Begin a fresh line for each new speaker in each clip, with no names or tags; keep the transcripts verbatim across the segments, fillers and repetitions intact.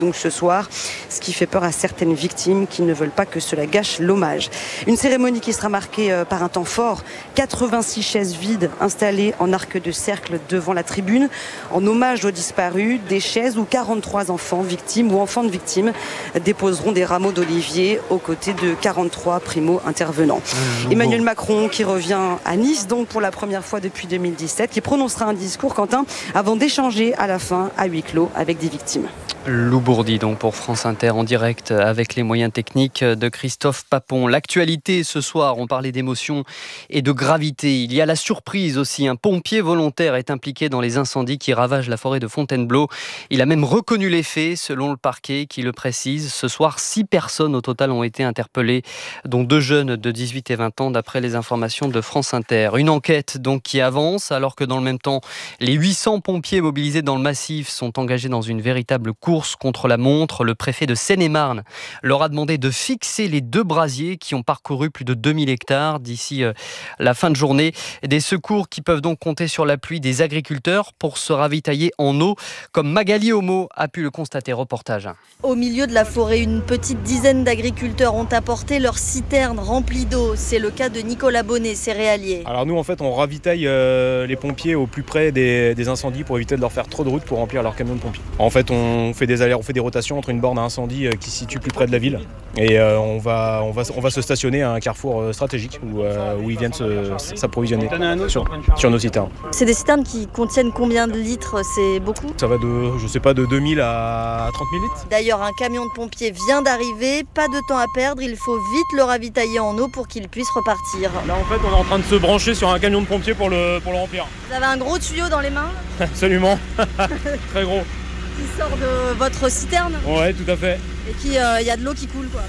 Donc ce soir, ce qui fait peur à certaines victimes qui ne veulent pas que cela gâche l'hommage. Une cérémonie qui sera marquée par un temps fort. quatre-vingt-six chaises vides installées en arc de cercle devant la tribune. En hommage aux disparus, des chaises où quarante-trois enfants victimes ou enfants de victimes déposeront des rameaux d'olivier aux côtés de quarante-trois primo-intervenants. Mmh, Emmanuel Macron qui revient à Nice donc pour la première fois depuis deux mille dix-sept, qui prononcera un discours, Quentin, avant d'échanger à la fin à huis clos avec des victimes.
Lou Bourdi donc pour France Inter en direct avec les moyens techniques de Christophe Papon. L'actualité ce soir, on parlait d'émotion et de gravité. Il y a la surprise aussi. Un pompier volontaire est impliqué dans les incendies qui ravagent la forêt de Fontainebleau. Il a même reconnu les faits selon le parquet qui le précise. Ce soir, six personnes au total ont été interpellées, dont deux jeunes de dix-huit et vingt ans d'après les informations de France Inter. Une enquête donc qui avance alors que dans le même temps, les huit cents pompiers mobilisés dans le massif sont engagés dans une véritable course contre la montre. Le préfet de Seine-et-Marne leur a demandé de fixer les deux brasiers qui ont parcouru plus de deux mille hectares d'ici euh, la fin de journée. Des secours qui peuvent donc compter sur l'appui des agriculteurs pour se ravitailler en eau, comme Magali Homo a pu le constater. Reportage.
Au milieu de la forêt, une petite dizaine d'agriculteurs ont apporté leurs citernes remplies d'eau. C'est le cas de Nicolas Bonnet, céréalier.
Alors nous, en fait, on ravitaille euh, les pompiers au plus près des, des incendies pour éviter de leur faire trop de route pour remplir leur camion de pompiers. En fait, on fait des allers, on fait des rotations entre une borne à incendie euh, qui se situe plus près de la ville et euh, on va, on va, on va se stationner à un carrefour euh, stratégique où, euh, où ils viennent se, s'approvisionner sur, sur nos citernes.
C'est des citernes qui contiennent combien de litres? C'est beaucoup?
Ça va de, je sais pas, de deux mille à trente mille litres.
D'ailleurs, un camion de pompiers vient d'arriver. Pas de temps à perdre, il faut vite le ravitailler en eau pour qu'il puisse repartir.
Là, en fait, on est en train de se brancher sur un camion de pompiers pour le, pour le remplir.
Vous avez un gros tuyau dans les mains?
Absolument, très gros.
Qui sort de votre citerne?
Ouais, tout à fait.
Et qui, il euh, y a de l'eau qui coule, quoi?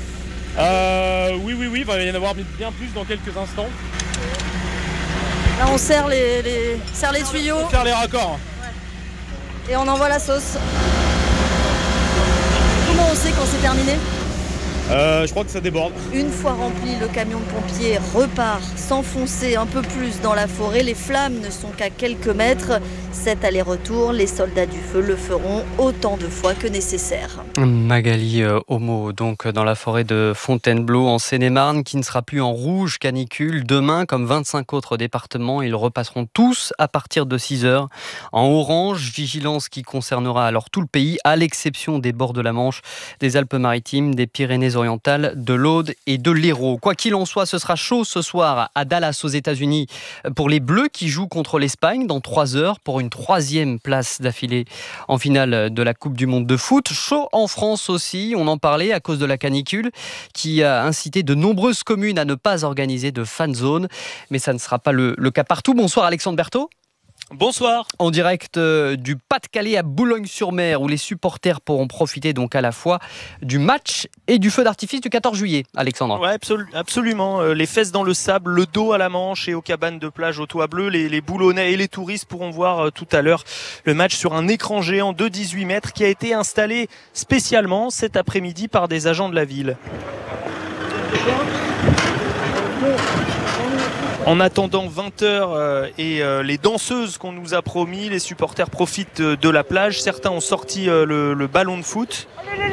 euh, Oui, oui, oui, il va y en avoir bien plus dans quelques instants.
Là, on serre les, les, serre les tuyaux.
On serre les raccords.
Ouais. Et on envoie la sauce. Comment on sait quand c'est terminé?
Euh, je crois que ça déborde.
Une fois rempli, le camion de pompiers repart s'enfoncer un peu plus dans la forêt. Les flammes ne sont qu'à quelques mètres. Cet aller-retour, les soldats du feu le feront autant de fois que nécessaire.
Magali euh, Homo, donc dans la forêt de Fontainebleau en Seine-et-Marne, qui ne sera plus en rouge canicule. Demain, comme vingt-cinq autres départements, ils repasseront tous à partir de six heures en orange. Vigilance qui concernera alors tout le pays, à l'exception des bords de la Manche, des Alpes-Maritimes, des Pyrénées-Orientales, de l'Aude et de l'Hérault. Quoi qu'il en soit, ce sera chaud ce soir à Dallas aux États-Unis pour les Bleus qui jouent contre l'Espagne dans trois heures pour une troisième place d'affilée en finale de la Coupe du Monde de foot. Chaud en France aussi, on en parlait à cause de la canicule qui a incité de nombreuses communes à ne pas organiser de fan zone, mais ça ne sera pas le, le cas partout. Bonsoir Alexandre Berthaud.
Bonsoir.
En direct euh, du Pas-de-Calais à Boulogne-sur-Mer où les supporters pourront profiter donc à la fois du match et du feu d'artifice du quatorze juillet. Alexandre.
Ouais, absolu- absolument. Euh, les fesses dans le sable, le dos à la Manche et aux cabanes de plage au toit bleu. Les, les Boulonnais et les touristes pourront voir euh, tout à l'heure le match sur un écran géant de dix-huit mètres qui a été installé spécialement cet après-midi par des agents de la ville. En attendant vingt heures euh, et euh, les danseuses qu'on nous a promis, les supporters profitent euh, de la plage. Certains ont sorti euh, le, le ballon de foot.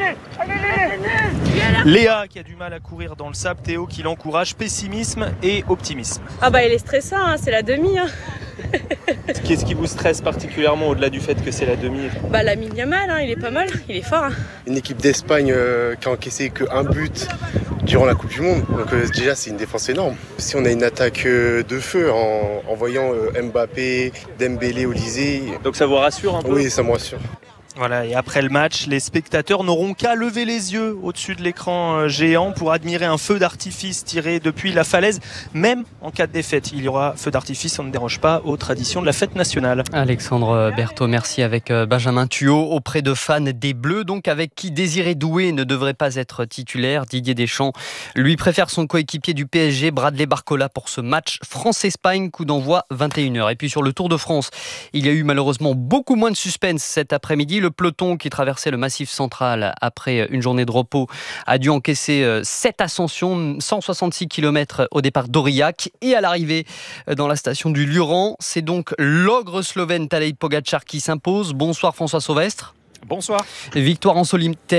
Léa qui a du mal à courir dans le sable, Théo qui l'encourage, pessimisme et optimisme.
Ah bah il est stressant, hein, c'est la demi. Hein.
Qu'est-ce qui vous stresse particulièrement au-delà du fait que c'est la demi?
Bah Lamine Yamal, hein, il est pas mal, il est fort. Hein.
Une équipe d'Espagne euh, qui a encaissé qu'un but durant la Coupe du Monde, donc euh, déjà c'est une défense énorme. Si on a une attaque euh, de feu en, en voyant euh, Mbappé, Dembélé, Olysée...
Donc ça vous rassure un peu?
Oui, ça me rassure.
Voilà, et après le match, les spectateurs n'auront qu'à lever les yeux au-dessus de l'écran géant pour admirer un feu d'artifice tiré depuis la falaise. Même en cas de défaite, il y aura feu d'artifice, on ne déroge pas aux traditions de la fête nationale.
Alexandre Berthaud, merci avec Benjamin Thuot auprès de fans des Bleus, donc avec qui Désiré Doué ne devrait pas être titulaire. Didier Deschamps lui préfère son coéquipier du P S G, Bradley Barcola, pour ce match France-Espagne, coup d'envoi vingt et une heures. Et puis sur le Tour de France, il y a eu malheureusement beaucoup moins de suspense cet après-midi. Le peloton qui traversait le Massif central après une journée de repos a dû encaisser sept ascensions, cent soixante-six kilomètres au départ d'Aurillac et à l'arrivée dans la station du Luran. C'est donc l'ogre slovène Tadej Pogačar qui s'impose. Bonsoir François Sauvestre.
Bonsoir.
Victoire en solitaire.